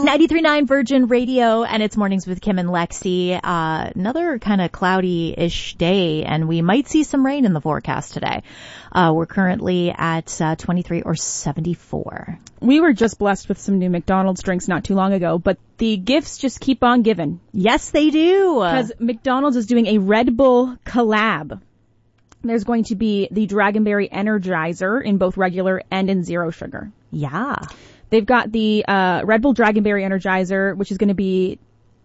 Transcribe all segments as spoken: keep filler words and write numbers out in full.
ninety-three point nine Virgin Radio, and it's Mornings with Kim and Lexi. Uh, another kind of cloudy-ish day, and we might see some rain in the forecast today. Uh, we're currently at uh, twenty-three or seventy-four. We were just blessed with some new McDonald's drinks not too long ago, but the gifts just keep on giving. Yes, they do. Because McDonald's is doing a Red Bull collab. There's going to be the Dragonberry Energizer in both regular and in zero sugar. Yeah. They've got the uh Red Bull Dragonberry Energizer, which is going to be,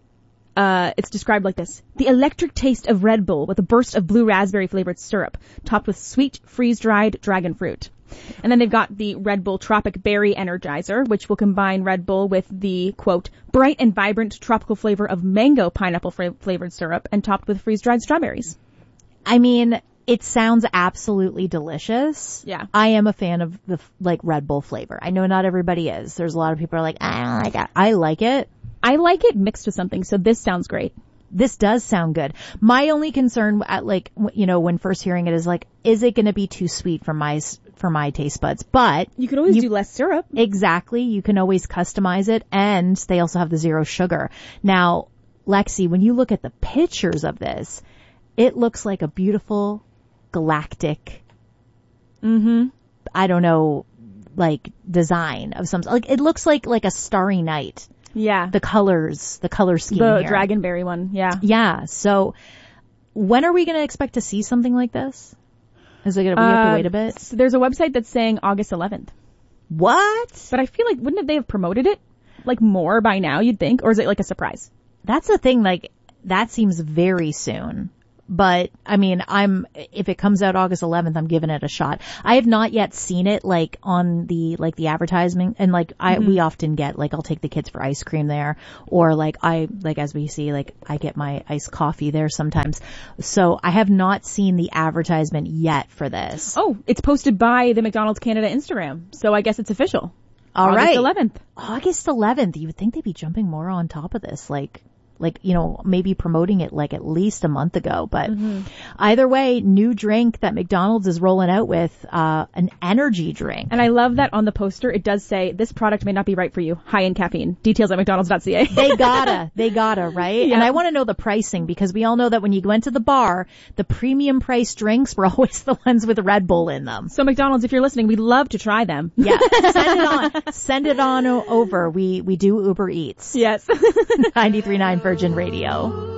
uh it's described like this. The electric taste of Red Bull with a burst of blue raspberry flavored syrup, topped with sweet, freeze-dried dragon fruit. And then they've got the Red Bull Tropic Berry Energizer, which will combine Red Bull with the, quote, bright and vibrant tropical flavor of mango pineapple fra- flavored syrup and topped with freeze-dried strawberries. I mean, it sounds absolutely delicious. Yeah. I am a fan of the, like, Red Bull flavor. I know not everybody is. There's a lot of people who are like, I don't like it. I like it. I like it mixed with something, so this sounds great. This does sound good. My only concern, at like, you know, when first hearing it is like, is it going to be too sweet for my, for my taste buds? But you could always you, do less syrup. Exactly. You can always customize it, and they also have the zero sugar. Now, Lexi, when you look at the pictures of this, it looks like a beautiful galactic, mm-hmm. I don't know, like design of some, like it looks like, like a starry night. Yeah. The colors, the color scheme The here. Dragonberry one, yeah. Yeah. So when are we going to expect to see something like this? Is it going to, we have to wait a bit? So there's a website that's saying August eleventh. What? But I feel like, wouldn't they have promoted it like more by now, you'd think? Or is it like a surprise? That's the thing, like, that seems very soon. But, I mean, I'm, if it comes out August eleventh, I'm giving it a shot. I have not yet seen it, like, on the, like, the advertisement. And, like, I, mm-hmm. we often get, like, I'll take the kids for ice cream there. Or, like, I, like, as we see, like, I get my iced coffee there sometimes. So, I have not seen the advertisement yet for this. Oh, it's posted by the McDonald's Canada Instagram. So, I guess it's official. All August right. eleventh. August eleventh. You would think they'd be jumping more on top of this, like, like, you know, maybe promoting it like at least a month ago. But mm-hmm. either way, new drink that McDonald's is rolling out with, uh, an energy drink. And I love that on the poster, it does say, this product may not be right for you. High in caffeine. Details at mcdonalds dot c a. They gotta, they gotta, right? Yeah. And I want to know the pricing, because we all know that when you went to the bar, the premium price drinks were always the ones with Red Bull in them. So McDonald's, if you're listening, we'd love to try them. Yeah. Send it on, send it on o- over. We, we do Uber Eats. Yes. ninety-three point nine Virgin Radio.